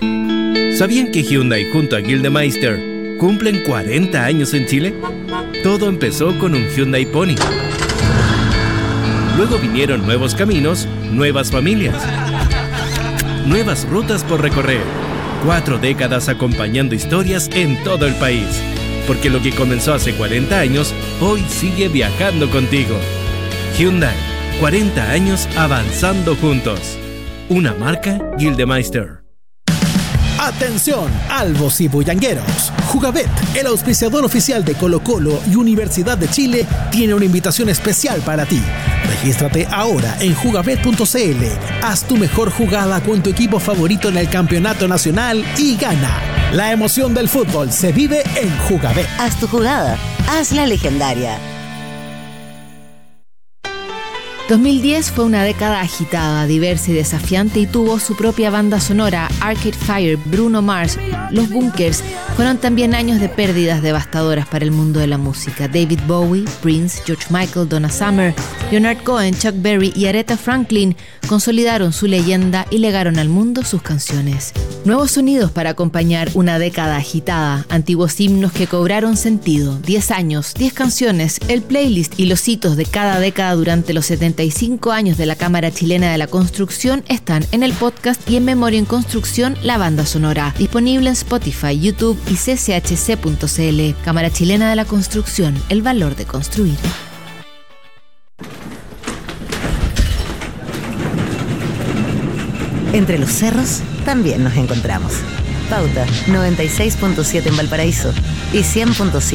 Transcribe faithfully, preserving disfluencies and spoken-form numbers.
¿Sabían que Hyundai junto a Gildemeister cumplen cuarenta años en Chile? Todo empezó con un Hyundai Pony. Luego vinieron nuevos caminos, nuevas familias, nuevas rutas por recorrer. Cuatro décadas acompañando historias en todo el país. Porque lo que comenzó hace cuarenta años, hoy sigue viajando contigo. Hyundai, cuarenta años avanzando juntos. Una marca Gildemeister. Atención, albos y bullangueros. Jugabet, el auspiciador oficial de Colo-Colo y Universidad de Chile, tiene una invitación especial para ti. Regístrate ahora en jugabet punto c l. Haz tu mejor jugada con tu equipo favorito en el campeonato nacional y gana. La emoción del fútbol se vive en Jugabet. Haz tu jugada, hazla legendaria. dos mil diez fue una década agitada, diversa y desafiante y tuvo su propia banda sonora. Arcade Fire, Bruno Mars, Los Bunkers fueron también años de pérdidas devastadoras para el mundo de la música. David Bowie, Prince, George Michael, Donna Summer, Leonard Cohen, Chuck Berry y Aretha Franklin consolidaron su leyenda y legaron al mundo sus canciones. Nuevos sonidos para acompañar una década agitada, antiguos himnos que cobraron sentido, diez años, diez canciones, el playlist y los hitos de cada década durante los setenta y cinco años de la Cámara Chilena de la Construcción están en el podcast y en Memoria en Construcción, la banda sonora, disponible en Spotify, YouTube y c c h c punto c l. Cámara Chilena de la Construcción, el valor de construir. Entre los cerros también nos encontramos. Pauta noventa y seis punto siete en Valparaíso y cien punto cinco